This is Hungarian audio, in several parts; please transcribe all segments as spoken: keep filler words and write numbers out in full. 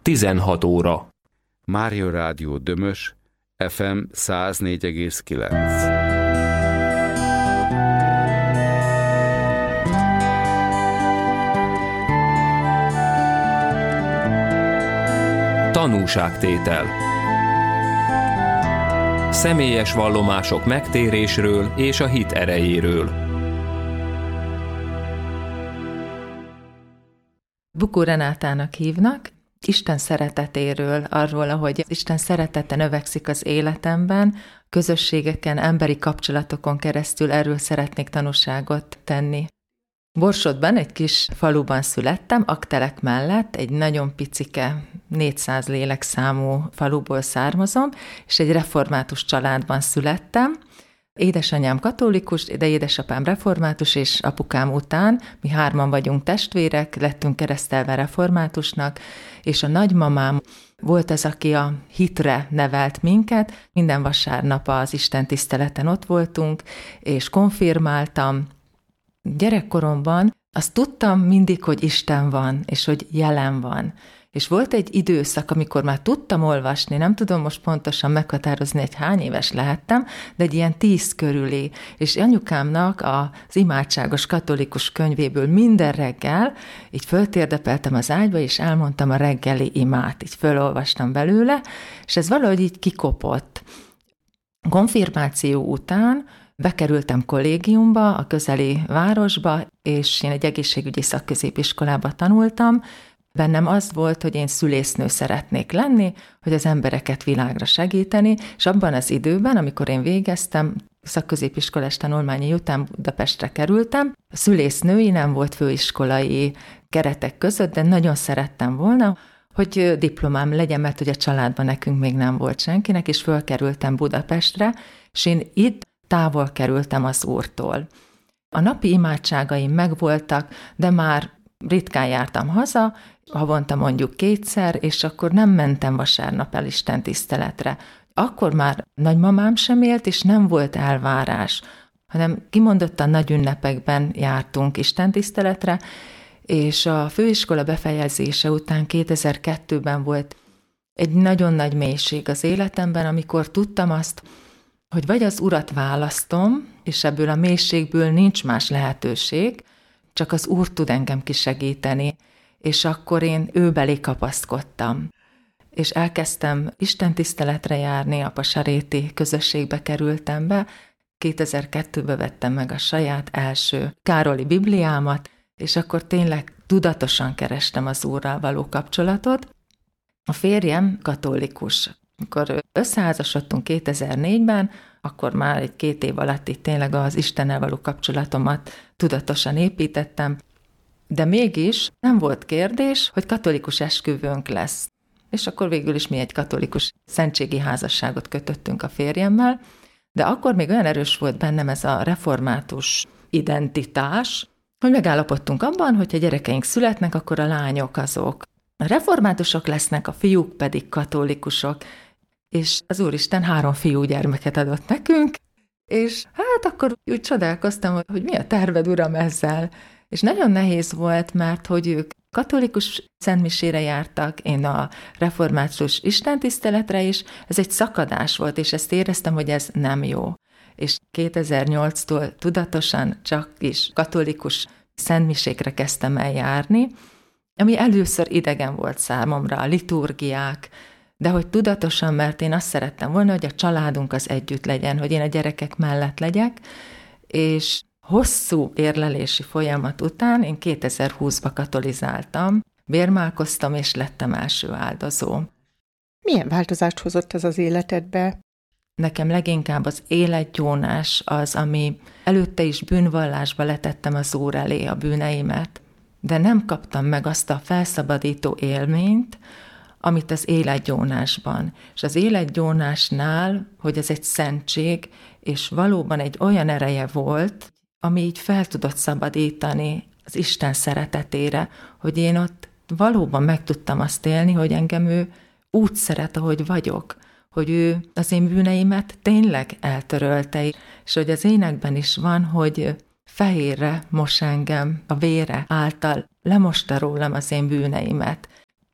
tizenhat óra. Mária Rádió Dömös, ef em száz négy egész kilenc. Tanúságtétel. Személyes vallomások megtérésről és a hit erejéről. Bukó Renátának hívnak. Isten szeretetéről, arról, ahogy Isten szeretete növekszik az életemben, közösségeken, emberi kapcsolatokon keresztül erről szeretnék tanúságot tenni. Borsodban, egy kis faluban születtem, Aktelek mellett, egy nagyon picike, négyszáz lélekszámú faluból származom, és egy református családban születtem. Édesanyám katolikus, de édesapám református, és apukám után mi hárman vagyunk testvérek, lettünk keresztelve reformátusnak, és a nagymamám volt az, aki a hitre nevelt minket. Minden vasárnap az Isten tiszteleten ott voltunk, és konfirmáltam. Gyerekkoromban azt tudtam mindig, hogy Isten van, és hogy jelen van. És volt egy időszak, amikor már tudtam olvasni, nem tudom most pontosan meghatározni, hogy hány éves lehettem, de egy ilyen tíz körüli. És anyukámnak az imádságos katolikus könyvéből minden reggel így föltérdepeltem az ágyba, és elmondtam a reggeli imát, így fölolvastam belőle, és ez valahogy így kikopott. Konfirmáció után bekerültem kollégiumba, a közeli városba, és én egy egészségügyi szakközépiskolába tanultam. Bennem az volt, hogy én szülésznő szeretnék lenni, hogy az embereket világra segíteni, és abban az időben, amikor én végeztem, szakközépiskolás tanulmányi után Budapestre kerültem, a szülésznői nem volt főiskolai keretek között, de nagyon szerettem volna, hogy diplomám legyen, mert ugye a családban nekünk még nem volt senkinek, és fölkerültem Budapestre, és én itt távol kerültem az Úrtól. A napi imádságaim megvoltak, de már ritkán jártam haza, havonta mondjuk kétszer, és akkor nem mentem vasárnap el Isten tiszteletre. Akkor már nagymamám sem élt, és nem volt elvárás, hanem kimondottan nagy ünnepekben jártunk Isten tiszteletre, és a főiskola befejezése után kétezer-kettőben volt egy nagyon nagy mélység az életemben, amikor tudtam azt, hogy vagy az Urat választom, és ebből a mélységből nincs más lehetőség, csak az Úr tud engem kisegíteni, és akkor én ő belé kapaszkodtam. És elkezdtem istentiszteletre járni, a pasaréti közösségbe kerültem be, kétezer-kettőben vettem meg a saját első Károli Bibliámat, és akkor tényleg tudatosan kerestem az Úrral való kapcsolatot. A férjem katolikus. Amikor összeházasodtunk kétezer-négyben, akkor már egy két év alatt itt tényleg az Istennel való kapcsolatomat tudatosan építettem, de mégis nem volt kérdés, hogy katolikus esküvőnk lesz. És akkor végül is mi egy katolikus szentségi házasságot kötöttünk a férjemmel, de akkor még olyan erős volt bennem ez a református identitás, hogy megállapodtunk abban, hogy ha gyerekeink születnek, akkor a lányok azok reformátusok lesznek, a fiúk pedig katolikusok, és az Úristen három fiú gyermeket adott nekünk, és hát akkor úgy csodálkoztam, hogy mi a terved, Uram, ezzel. És nagyon nehéz volt, mert hogy ők katolikus szentmisére jártak, én a református istentiszteletre is, ez egy szakadás volt, és ezt éreztem, hogy ez nem jó. És kétezer-nyolctól tudatosan csak is katolikus szentmisékre kezdtem el járni, ami először idegen volt számomra, a liturgiák, de hogy tudatosan, mert én azt szerettem volna, hogy a családunk az együtt legyen, hogy én a gyerekek mellett legyek, és hosszú érlelési folyamat után én kétezer-húszba katolizáltam, bérmálkoztam, és lettem első áldozó. Milyen változást hozott ez az életedbe? Nekem leginkább az életgyónás az, ami előtte is bűnvallásba letettem az Úr elé a bűneimet, de nem kaptam meg azt a felszabadító élményt, amit az életgyónásban. És az életgyónásnál, hogy ez egy szentség, és valóban egy olyan ereje volt, ami így fel tudott szabadítani az Isten szeretetére, hogy én ott valóban meg tudtam azt élni, hogy engem ő úgy szeret, ahogy vagyok, hogy ő az én bűneimet tényleg eltörölte, és hogy az énekben is van, hogy fehérre mos engem a vére által, lemosta rólam az én bűneimet.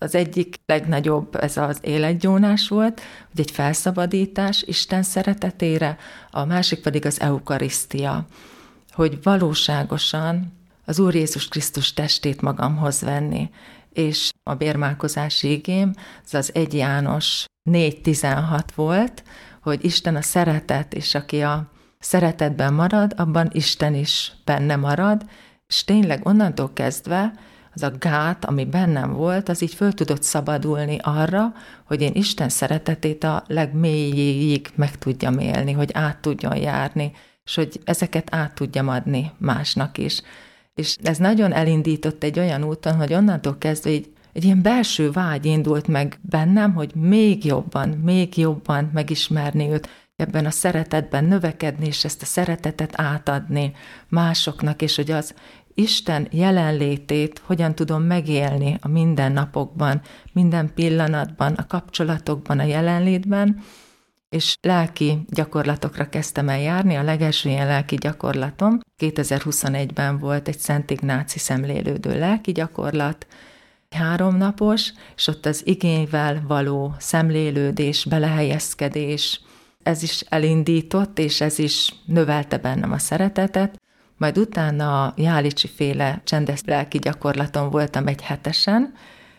Az egyik legnagyobb ez az életgyónás volt, hogy egy felszabadítás Isten szeretetére, a másik pedig az eukarisztia, hogy valóságosan az Úr Jézus Krisztus testét magamhoz venni. És a bérmálkozási igém, ez az egy János négy tizenhat volt, hogy Isten a szeretet, és aki a szeretetben marad, abban Isten is benne marad, és tényleg onnantól kezdve az a gát, ami bennem volt, az így föl tudott szabadulni arra, hogy én Isten szeretetét a legmélyéig meg tudjam élni, hogy át tudjon járni, és hogy ezeket át tudjam adni másnak is. És ez nagyon elindított egy olyan úton, hogy onnantól kezdve így egy ilyen belső vágy indult meg bennem, hogy még jobban, még jobban megismerni őt, ebben a szeretetben növekedni, és ezt a szeretetet átadni másoknak, és hogy az Isten jelenlétét hogyan tudom megélni a mindennapokban, minden pillanatban, a kapcsolatokban, a jelenlétben, és lelki gyakorlatokra kezdtem el járni. A legelső ilyen lelki gyakorlatom kétezer-huszonegyben volt egy Szent Ignáci szemlélődő lelki gyakorlat, háromnapos, és ott az igényvel való szemlélődés, belehelyezkedés, ez is elindított, és ez is növelte bennem a szeretetet. Majd utána a Jálicsi féle csendes lelki gyakorlaton voltam egy hetesen,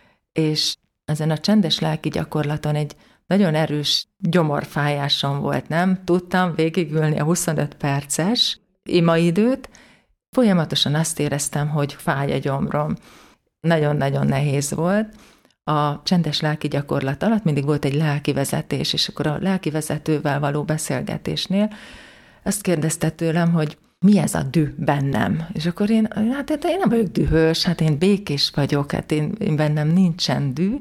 és ezen a csendes lelki gyakorlaton egy nagyon erős gyomorfájásom volt, nem? Tudtam végigülni a huszonöt perces imaidőt, folyamatosan azt éreztem, hogy fáj a gyomrom. Nagyon-nagyon nehéz volt. A csendes lelki gyakorlat alatt mindig volt egy lelkivezetés, és akkor a lelkivezetővel való beszélgetésnél azt kérdezte tőlem, hogy mi ez a düh bennem? És akkor én, hát én nem vagyok dühös, hát én békés vagyok, hát én, én bennem nincsen düh,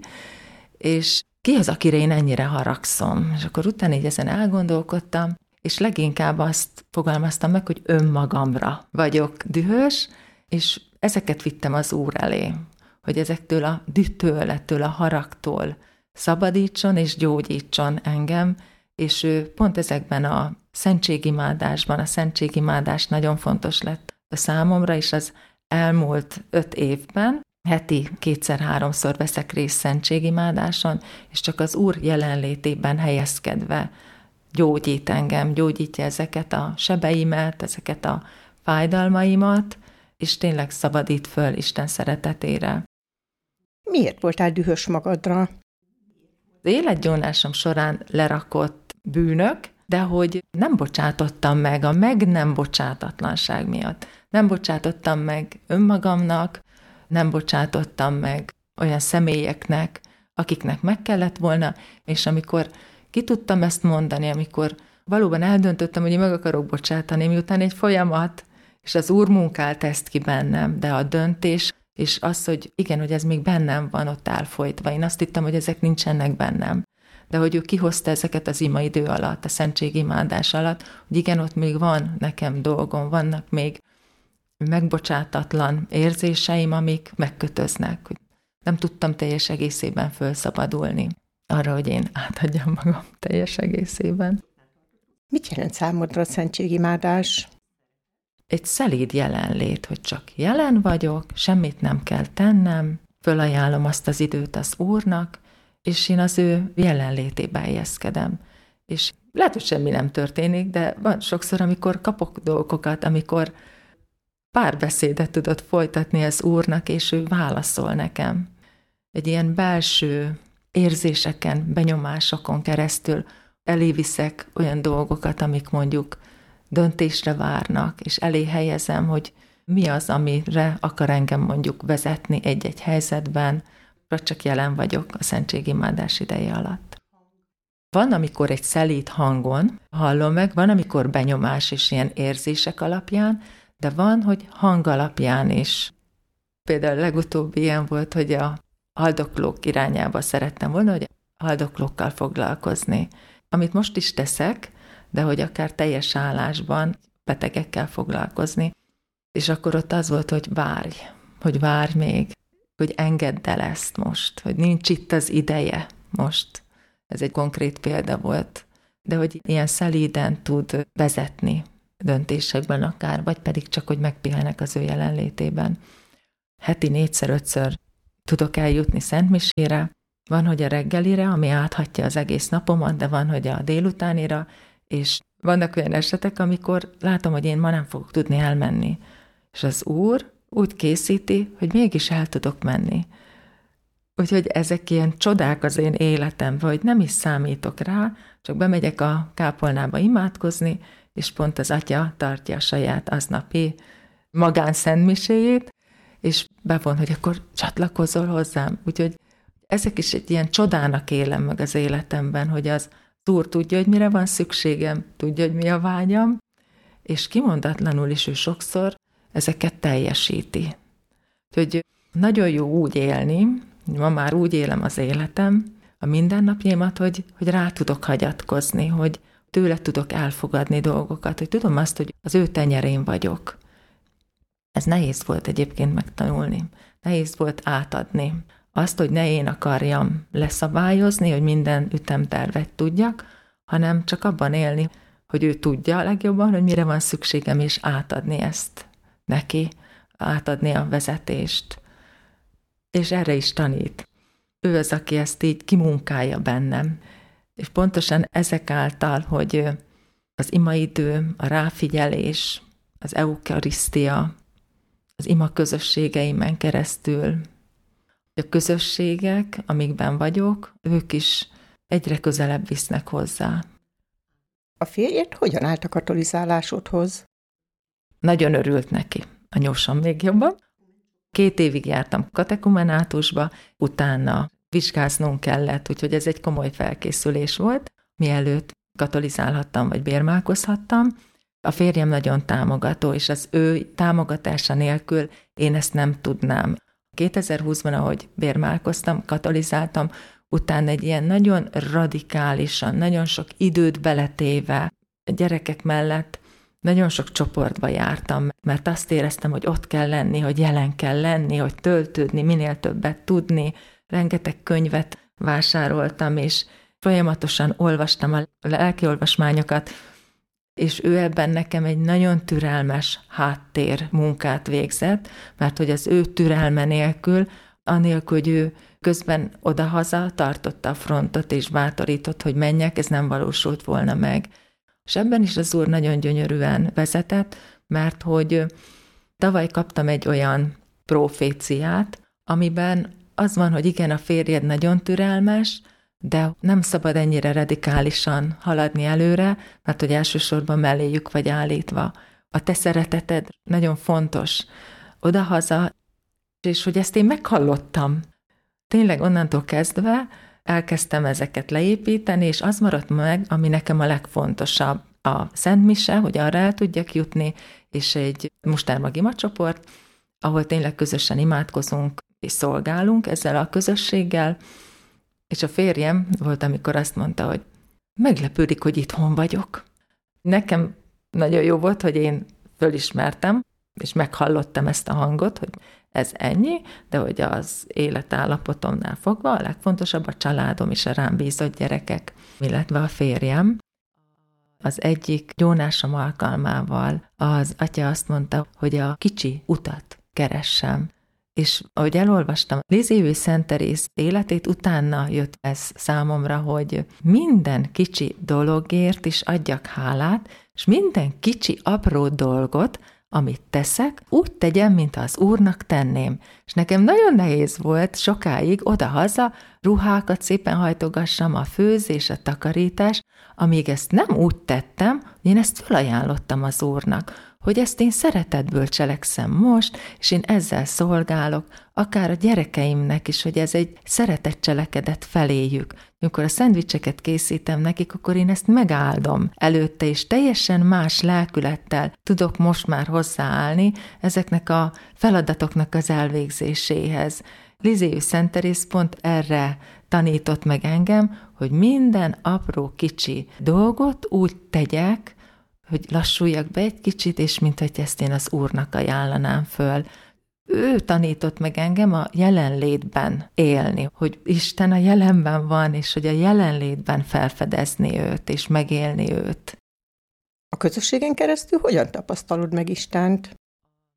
és ki az, akire én ennyire haragszom? És akkor utána így ezen elgondolkodtam, és leginkább azt fogalmaztam meg, hogy önmagamra vagyok dühös, és ezeket vittem az Úr elé, hogy ezektől a dühtől, ettől a haragtól szabadítson és gyógyítson engem, és ő pont ezekben a szentségimádásban, a szentségimádás nagyon fontos lett a számomra, és az elmúlt öt évben heti kétszer-háromszor veszek részt szentségimádáson, és csak az Úr jelenlétében helyezkedve gyógyít engem, gyógyítja ezeket a sebeimet, ezeket a fájdalmaimat, és tényleg szabadít föl Isten szeretetére. Miért voltál dühös magadra? Az életgyónásom során lerakott bűnök, de hogy nem bocsátottam meg a meg nem bocsátatlanság miatt. Nem bocsátottam meg önmagamnak, nem bocsátottam meg olyan személyeknek, akiknek meg kellett volna, és amikor ki tudtam ezt mondani, amikor valóban eldöntöttem, hogy én meg akarok bocsátani, miután egy folyamat, és az Úr munkált ezt ki bennem, de a döntés, és az, hogy igen, hogy ez még bennem van ott elfolytva. Én azt hittem, hogy ezek nincsenek bennem. De hogy ő kihozta ezeket az imaidő alatt, a szentségimádás alatt, hogy igen, ott még van nekem dolgom, vannak még megbocsátatlan érzéseim, amik megkötöznek. Nem tudtam teljes egészében fölszabadulni arra, hogy én átadjam magam teljes egészében. Mit jelent számodra a szentségimádás? Egy szelíd jelenlét, hogy csak jelen vagyok, semmit nem kell tennem, fölajánlom azt az időt az Úrnak, és én az ő jelenlétébe helyezkedem. És lehet, hogy semmi nem történik, de van sokszor, amikor kapok dolgokat, amikor párbeszédet tudod folytatni az Úrnak, és ő válaszol nekem. Egy ilyen belső érzéseken, benyomásokon keresztül eléviszek olyan dolgokat, amik mondjuk döntésre várnak, és elé helyezem, hogy mi az, amire akar engem mondjuk vezetni egy-egy helyzetben, vagy csak jelen vagyok a szentségimádás ideje alatt. Van, amikor egy szelíd hangon hallom meg, van, amikor benyomás és ilyen érzések alapján, de van, hogy hang alapján is. Például legutóbbi ilyen volt, hogy a haldoklók irányába szerettem volna, hogy a haldoklókkal foglalkozni. Amit most is teszek, de hogy akár teljes állásban betegekkel foglalkozni. És akkor ott az volt, hogy várj, hogy várj még, hogy engedd el ezt most, hogy nincs itt az ideje most. Ez egy konkrét példa volt, de hogy ilyen szelíden tud vezetni döntésekben akár, vagy pedig csak, hogy megpihenek az ő jelenlétében. Heti négyszer-ötször tudok eljutni szentmisére, van, hogy a reggelire, ami áthatja az egész napomat, de van, hogy a délutánira, és vannak olyan esetek, amikor látom, hogy én ma nem fogok tudni elmenni. És az Úr úgy készíti, hogy mégis el tudok menni. Úgyhogy ezek ilyen csodák az én életemben, hogy nem is számítok rá, csak bemegyek a kápolnába imádkozni, és pont az Atya tartja a saját aznapi magánszentmiséjét, és bevon, hogy akkor csatlakozol hozzám. Úgyhogy ezek is egy ilyen csodának élem meg az életemben, hogy az Úr tudja, hogy mire van szükségem, tudja, hogy mi a vágyam, és kimondatlanul is ő sokszor ezeket teljesíti. Úgyhogy nagyon jó úgy élni, ma már úgy élem az életem, a mindennapjaimat, hogy, hogy rá tudok hagyatkozni, hogy tőle tudok elfogadni dolgokat, hogy tudom azt, hogy az ő tenyerén vagyok. Ez nehéz volt egyébként megtanulni. Nehéz volt átadni. Azt, hogy ne én akarjam leszabályozni, hogy minden ütemtervet tudjak, hanem csak abban élni, hogy ő tudja a legjobban, hogy mire van szükségem, és átadni ezt neki, átadni a vezetést. És erre is tanít. Ő az, aki ezt így kimunkálja bennem. És pontosan ezek által, hogy az imaidő, a ráfigyelés, az eukarisztia, az ima közösségeimen keresztül, a közösségek, amikben vagyok, ők is egyre közelebb visznek hozzá. A férjed hogyan állt a katolizálásodhoz? Nagyon örült neki. A nyósom még jobban. Két évig jártam katekumenátusba, utána vizsgáznunk kellett, úgyhogy ez egy komoly felkészülés volt, mielőtt katolizálhattam, vagy bérmálkozhattam. A férjem nagyon támogató, és az ő támogatása nélkül én ezt nem tudnám. kétezer-húszban, ahogy bérmálkoztam, katolizáltam, utána egy ilyen nagyon radikálisan, nagyon sok időt beletéve a gyerekek mellett nagyon sok csoportba jártam, mert azt éreztem, hogy ott kell lenni, hogy jelen kell lenni, hogy töltődni, minél többet tudni. Rengeteg könyvet vásároltam, és folyamatosan olvastam a lelkiolvasmányokat, és ő ebben nekem egy nagyon türelmes háttér munkát végzett, mert hogy az ő türelme nélkül, anélkül, hogy ő közben odahaza tartotta a frontot, és bátorított, hogy menjek, ez nem valósult volna meg. És ebben is az Úr nagyon gyönyörűen vezetett, mert hogy tavaly kaptam egy olyan proféciát, amiben az van, hogy igen, a férjed nagyon türelmes, de nem szabad ennyire radikálisan haladni előre, mert hogy elsősorban melléjük vagy állítva. A te szereteted nagyon fontos odahaza, és hogy ezt én meghallottam. Tényleg onnantól kezdve elkezdtem ezeket leépíteni, és az maradt meg, ami nekem a legfontosabb. A Szent Mise, hogy arra el tudjak jutni, és egy mustármag imacsoport, ahol tényleg közösen imádkozunk és szolgálunk ezzel a közösséggel, és a férjem volt, amikor azt mondta, hogy meglepődik, hogy itthon vagyok. Nekem nagyon jó volt, hogy én fölismertem, és meghallottam ezt a hangot, hogy ez ennyi, de hogy az életállapotomnál fogva a legfontosabb a családom és a rám bízott gyerekek, illetve a férjem. Az egyik gyónásom alkalmával az Atya azt mondta, hogy a kicsi utat keressem. És ahogy elolvastam Lizévő Szent Teréz életét, utána jött ez számomra, hogy minden kicsi dologért is adjak hálát, és minden kicsi apró dolgot, amit teszek, úgy tegyem, mint az Úrnak tenném. És nekem nagyon nehéz volt sokáig oda-haza ruhákat szépen hajtogassam, a főzés, a takarítás, amíg ezt nem úgy tettem, hogy én ezt felajánlottam az Úrnak, hogy ezt én szeretetből cselekszem most, és én ezzel szolgálok, akár a gyerekeimnek is, hogy ez egy szeretett cselekedet feléjük. Amikor a szendvicseket készítem nekik, akkor én ezt megáldom előtte, és teljesen más lelkülettel tudok most már hozzáállni ezeknek a feladatoknak az elvégzéséhez. Lizévő Szent Teréz pont erre tanított meg engem, hogy minden apró kicsi dolgot úgy tegyek, hogy lassuljak be egy kicsit, és mint hogy ezt én az Úrnak ajánlanám föl. Ő tanított meg engem a jelenlétben élni, hogy Isten a jelenben van, és hogy a jelenlétben felfedezni őt, és megélni őt. A közösségen keresztül hogyan tapasztalod meg Istent?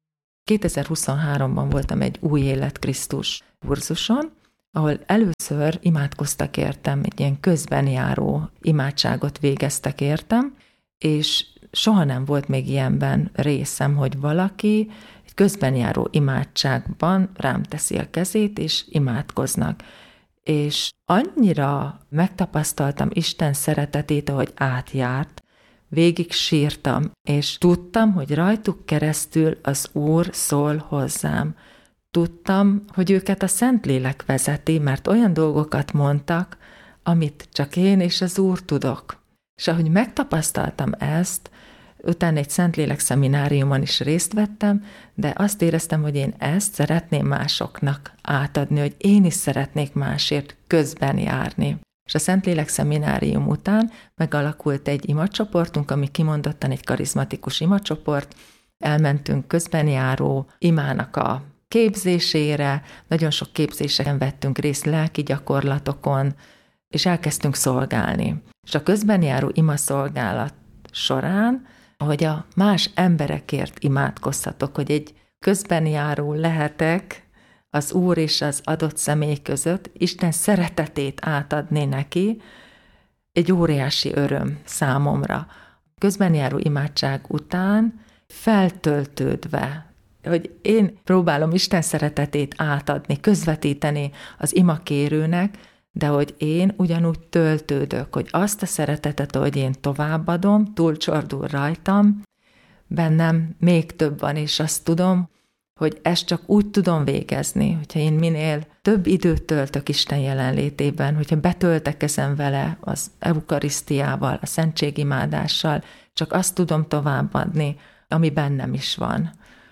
kétezer-huszonháromban voltam egy Új Élet Krisztus kurzuson, ahol először imádkoztak értem, egy ilyen közben járó imádságot végeztek értem, és soha nem volt még ilyenben részem, hogy valaki egy közben járó imádságban rám teszi a kezét, és imádkoznak. És annyira megtapasztaltam Isten szeretetét, ahogy átjárt, végig sírtam, és tudtam, hogy rajtuk keresztül az Úr szól hozzám. Tudtam, hogy őket a Szentlélek vezeti, mert olyan dolgokat mondtak, amit csak én és az Úr tudok. És ahogy megtapasztaltam ezt, utána egy Szentlélek szemináriumon is részt vettem, de azt éreztem, hogy én ezt szeretném másoknak átadni, hogy én is szeretnék másért közben járni. És a Szentlélek szeminárium után megalakult egy imacsoportunk, ami kimondottan egy karizmatikus imacsoport. Elmentünk közben járó imának a képzésére, nagyon sok képzéseken vettünk részt, lelki gyakorlatokon, és elkezdtünk szolgálni. És a közben járó imaszolgálat során, ahogy a más emberekért imádkozhatok, hogy egy közben járó lehetek az Úr és az adott személy között, Isten szeretetét átadni neki, egy óriási öröm számomra. Közben járó imádság után feltöltődve, hogy én próbálom Isten szeretetét átadni, közvetíteni az imakérőnek, de hogy én ugyanúgy töltődök, hogy azt a szeretetet, ahogy én továbbadom, túlcsordul rajtam, bennem még több van, és azt tudom, hogy ezt csak úgy tudom végezni, hogyha én minél több időt töltök Isten jelenlétében, hogyha betöltekezem vele az eukarisztiával, a szentségimádással, csak azt tudom továbbadni, ami bennem is van.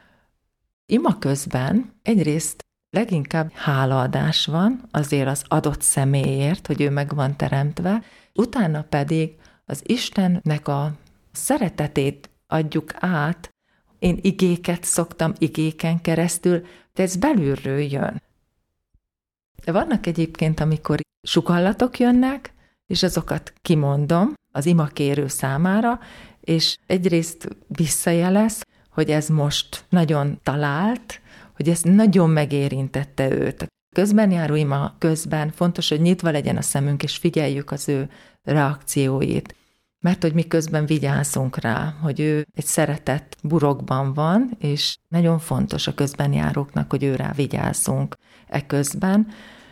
Ima közben egyrészt leginkább hálaadás van azért az adott személyért, hogy ő meg van teremtve, utána pedig az Istennek a szeretetét adjuk át. Én igéket szoktam igéken keresztül, de ez belülről jön. De vannak egyébként, amikor sukallatok jönnek, és azokat kimondom az imakérő számára, és egyrészt visszajelez, hogy ez most nagyon talált, hogy ez nagyon megérintette őt. Közben járó ima közben fontos, hogy nyitva legyen a szemünk, és figyeljük az ő reakcióit. Mert hogy mi közben vigyázzunk rá, hogy ő egy szeretett burokban van, és nagyon fontos a közben járóknak, hogy ő rá vigyázzunk e közben,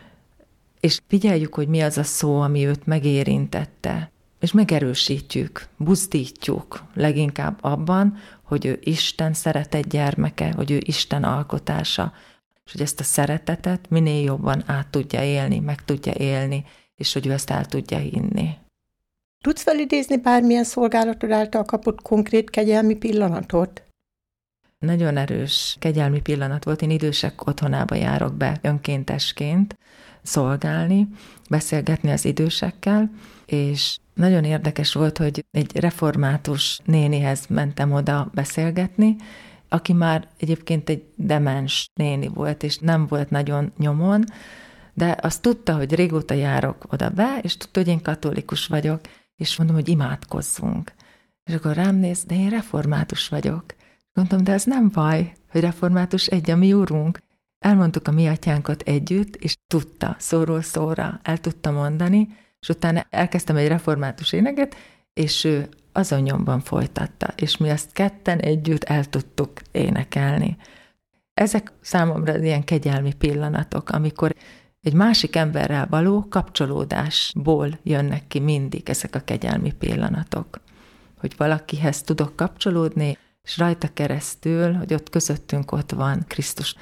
és figyeljük, hogy mi az a szó, ami őt megérintette, és megerősítjük, buzdítjuk leginkább abban, hogy ő Isten szeretett gyermeke, hogy ő Isten alkotása, és hogy ezt a szeretetet minél jobban át tudja élni, meg tudja élni, és hogy ő ezt el tudja hinni. Tudsz felidézni bármilyen szolgálatod által kapott konkrét kegyelmi pillanatot? Nagyon erős kegyelmi pillanat volt. Én idősek otthonába járok be önkéntesként szolgálni, beszélgetni az idősekkel, és nagyon érdekes volt, hogy egy református nénihez mentem oda beszélgetni, aki már egyébként egy demens néni volt, és nem volt nagyon nyomon, de azt tudta, hogy régóta járok oda be, és tudta, hogy én katolikus vagyok, és mondom, hogy imádkozzunk. És akkor rám néz, de én református vagyok. Mondtam, de ez nem baj, hogy református egy a mi úrunk. Elmondtuk a mi atyánkat együtt, és tudta, szóról szóra el tudta mondani, és utána elkezdtem egy református éneket, és ő azon nyomban folytatta, és mi azt ketten együtt el tudtuk énekelni. Ezek számomra ilyen kegyelmi pillanatok, amikor egy másik emberrel való kapcsolódásból jönnek ki mindig ezek a kegyelmi pillanatok. Hogy valakihez tudok kapcsolódni, és rajta keresztül, hogy ott közöttünk ott van Krisztus.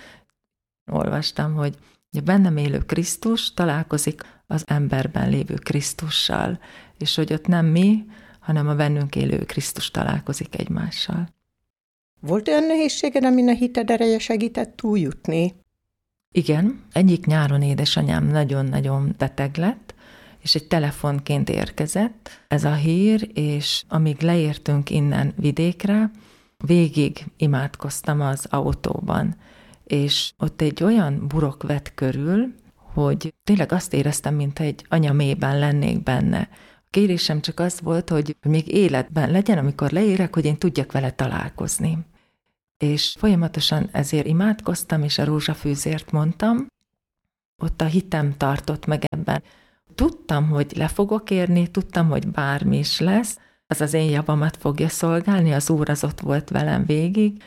Olvastam, hogy a bennem élő Krisztus találkozik az emberben lévő Krisztussal, és hogy ott nem mi, hanem a bennünk élő Krisztus találkozik egymással. Volt olyan nehézséged, amin a hited ereje segített túljutni? Igen, egyik nyáron édesanyám nagyon-nagyon beteg lett, és egy telefonként érkezett ez a hír, és amíg leértünk innen vidékre, végig imádkoztam az autóban, és ott egy olyan burok vett körül, hogy tényleg azt éreztem, mintha egy anyamében lennék benne. A kérésem csak az volt, hogy még életben legyen, amikor leérek, hogy én tudjak vele találkozni. és folyamatosan ezért imádkoztam, és a rózsafűzért mondtam. Ott a hitem tartott meg ebben. Tudtam, hogy le fogok érni, tudtam, hogy bármi is lesz, az az én javamat fogja szolgálni, az Úr az ott volt velem végig,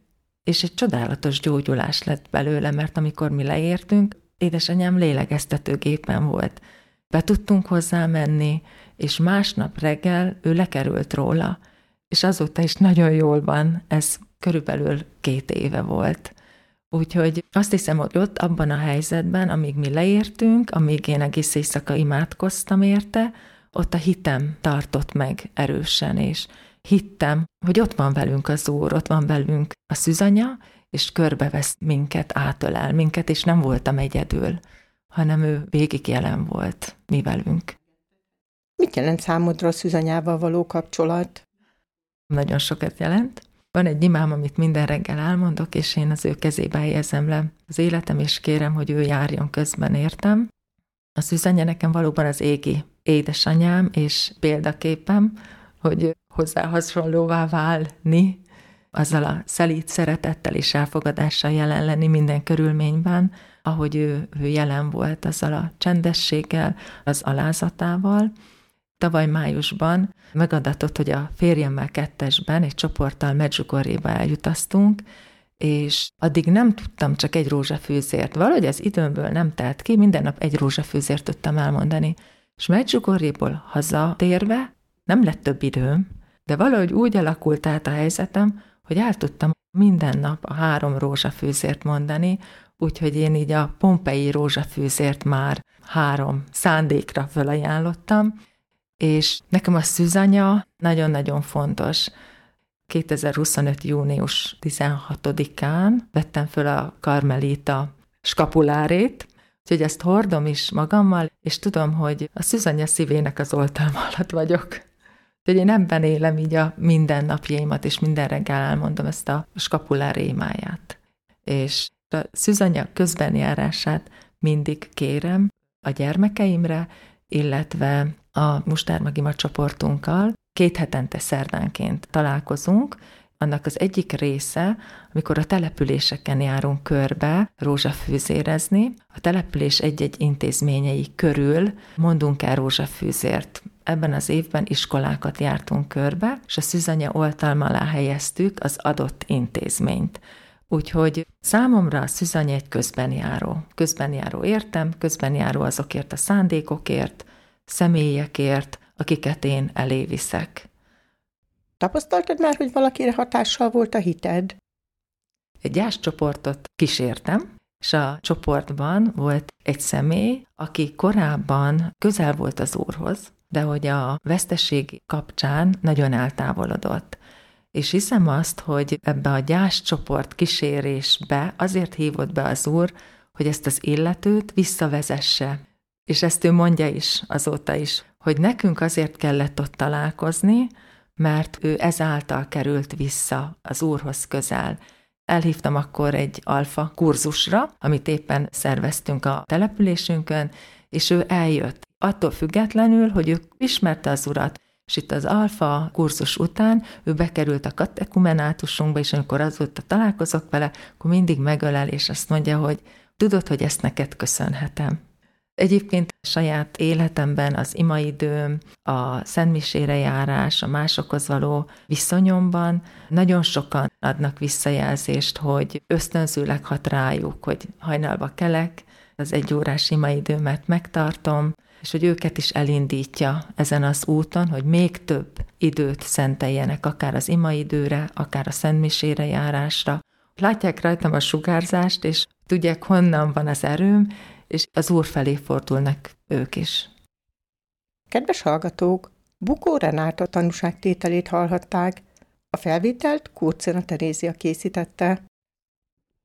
és egy csodálatos gyógyulás lett belőle, mert amikor mi leértünk, édesanyám lélegeztetőgépen volt. Be tudtunk hozzá menni, és másnap reggel ő lekerült róla, és azóta is nagyon jól van, ez körülbelül két éve volt. Úgyhogy azt hiszem, hogy ott abban a helyzetben, amíg mi leértünk, amíg én egész éjszaka imádkoztam érte, ott a hitem tartott meg erősen, és hittem, hogy ott van velünk az Úr, ott van velünk a szűzanya, és körbevesz minket, átölel minket, és nem voltam egyedül, hanem ő végig jelen volt mi velünk. Mit jelent számodra a szűzanyával való kapcsolat? Nagyon sokat jelent. Van egy imám, amit minden reggel elmondok, és én az ő kezébe helyezem le az életem, és kérem, hogy ő járjon közben értem. A szűzanya nekem valóban az égi édesanyám, és példaképem, hogy hozzá hasonlóvá válni, azzal a szelíd szeretettel és elfogadással jelen lenni minden körülményben, ahogy ő, ő jelen volt, azzal a csendességgel, az alázatával. Tavaly májusban megadatott, hogy a férjemmel kettesben egy csoporttal Medjugorjéba eljutaztunk, és addig nem tudtam csak egy rózsafűzért. Valahogy az időmből nem telt ki, minden nap egy rózsafűzért tudtam elmondani. És Medjugorjéból hazatérve nem lett több időm, de valahogy úgy alakult át a helyzetem, hogy el tudtam minden nap a három rózsafűzért mondani, úgyhogy én így a pompei rózsafűzért már három szándékra felajánlottam, és nekem a szűzanya nagyon-nagyon fontos. kétezer-huszonöt. június tizenhatodikán vettem föl a karmelita skapulárét, úgyhogy ezt hordom is magammal, és tudom, hogy a szűzanya szívének az oltalma alatt vagyok. Úgyhogy én ebben élem így a mindennapjaimat, és minden reggel elmondom ezt a skapulár émáját. És a szűzanya közbenjárását mindig kérem a gyermekeimre, illetve a Mustármagima csoportunkkal. Két hetente szerdánként találkozunk. Annak az egyik része, amikor a településeken járunk körbe rózsafűzérezni, a település egy-egy intézményei körül mondunk el rózsafűzért. Ebben az évben iskolákat jártunk körbe, és a szűzanya oltalma alá helyeztük az adott intézményt. Úgyhogy számomra a szűzanya egy közbenjáró. Közbenjáró értem, közbenjáró azokért a szándékokért, személyekért, akiket én elé viszek. Tapasztaltad már, hogy valakire hatással volt a hited? Egy gyászcsoportot kísértem, és a csoportban volt egy személy, aki korábban közel volt az Úrhoz, de hogy a veszteség kapcsán nagyon eltávolodott. És hiszem azt, hogy ebbe a gyászcsoport kísérésbe azért hívott be az Úr, hogy ezt az illetőt visszavezesse. És ezt ő mondja is azóta is, hogy nekünk azért kellett ott találkozni, mert ő ezáltal került vissza az Úrhoz közel. Elhívtam akkor egy alfa kurzusra, amit éppen szerveztünk a településünkön, és ő eljött. Attól függetlenül, hogy ő ismerte az Urat, és itt az alfa kurzus után ő bekerült a katekumenátusunkba, és amikor azóta találkozok vele, akkor mindig megölel, és azt mondja, hogy tudod, hogy ezt neked köszönhetem. Egyébként a saját életemben az imaidőm, a szentmisére járás, a másokhoz való viszonyomban nagyon sokan adnak visszajelzést, hogy ösztönzőleg hat rájuk, hogy hajnalba kelek, az egy órás imaidőmet megtartom, és hogy őket is elindítja ezen az úton, hogy még több időt szenteljenek, akár az imaidőre, akár a szentmisére járásra. Látják rajtam a sugárzást, és tudják, honnan van az erőm, és az Úr felé fordulnak ők is. Kedves hallgatók, Bukó Renáta tanúságtételét hallhatták. A felvételt Kurcina Terézia készítette.